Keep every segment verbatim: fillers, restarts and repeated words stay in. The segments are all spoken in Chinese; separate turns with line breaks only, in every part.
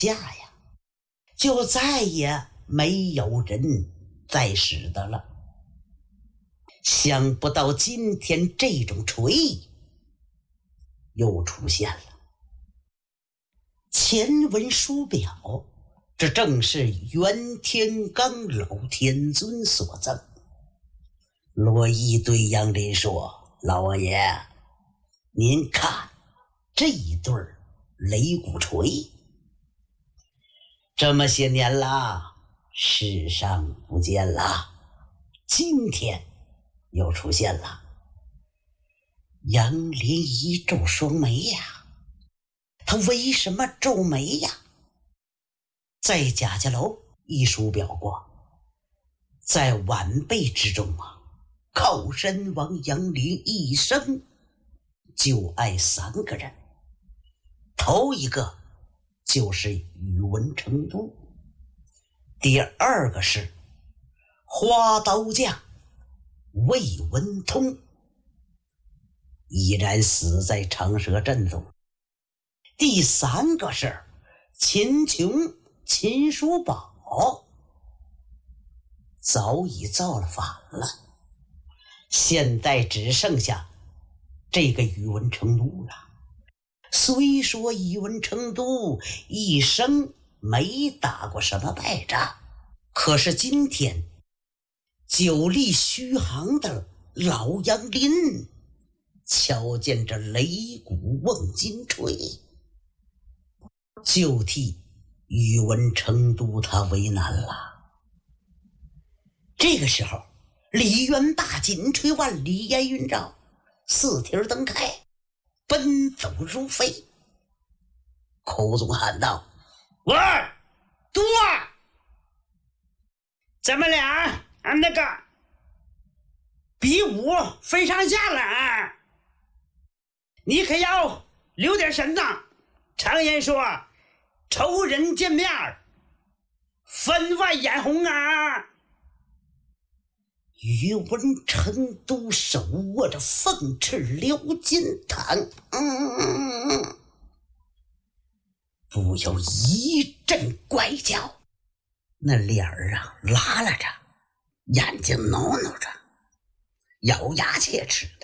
下呀，就再也没有人再使得了。想不到今天这种锤又出现了。前文书表，这正是袁天罡老天尊所赠。罗毅对杨林说：“老王爷，您看这一对擂鼓锤，这么些年了，世上不见了，今天又出现了。”杨林一皱双眉呀，他为什么皱眉呀？在贾家楼一书表过，在晚辈之中啊，靠身王杨林一生就爱三个人，头一个就是宇文成都，第二个是花刀匠魏文通，依然死在长蛇阵中，第三个是秦琼秦叔宝，早已造了反了，现在只剩下这个宇文成都了。虽说宇文成都一生没打过什么败仗，可是今天久立虚行的老杨林瞧见这擂鼓瓮金锤，就替宇文成都他为难了。这个时候，李元霸紧吹万里烟云罩，四蹄蹬开，奔走如飞，口中喊道：“喂，都啊，咱们俩啊那个比武分上下了啊，你可要留点神呐。常言说，仇人见面分外眼红啊。”宇文成都手握着凤翅鎏金堂，嗯，不由一阵怪叫，那脸儿啊拉拉着，眼睛挠挠着，咬牙切齿的。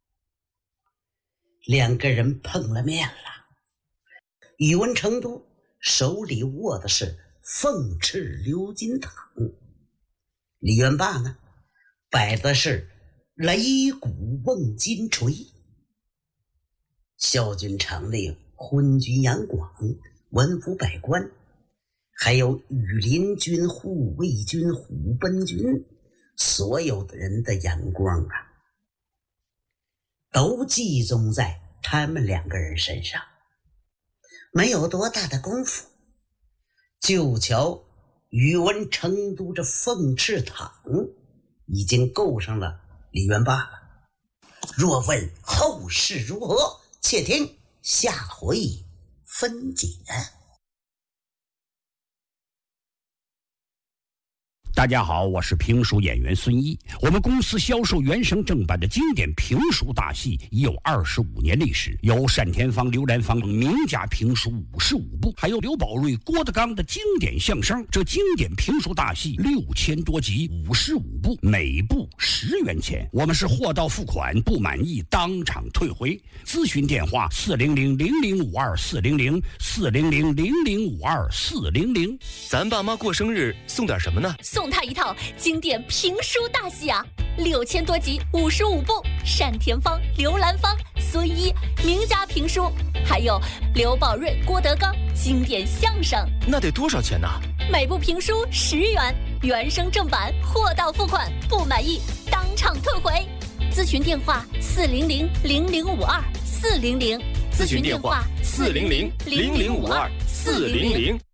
两个人碰了面了，宇文成都手里握的是凤翅鎏金堂，李元霸呢摆的是擂鼓瓮金锤。萧军场内昏君杨广、文武百官，还有羽林军、护卫军、虎贲军，所有的人的眼光啊，都集中在他们两个人身上。没有多大的功夫，就瞧宇文成都这凤翅堂已经够上了李元霸了。若问后事如何，且听下回分解。
大家好，我是评书演员孙一。我们公司销售原声正版的经典评书大戏已有二十五年历史，有单田芳、刘兰芳名家评书五十五部，还有刘宝瑞、郭德纲的经典相声。这经典评书大戏六千多集，五十五部，每部十元钱。我们是货到付款，不满意当场退回。咨询电话：四零零零零五二四零零四零零零零五二四零零。
咱爸妈过生日送点什么呢？
送他一套经典评书大戏啊，六千多集，五十五部，单田芳、刘兰芳、孙一名家评书，还有刘宝瑞、郭德纲经典相声。
那得多少钱呢？
每部评书十元，原声正版，货到付款，不满意当场退回。咨询电话：四零零零零五二四零零。
咨询电话：四零零零零五二四零零。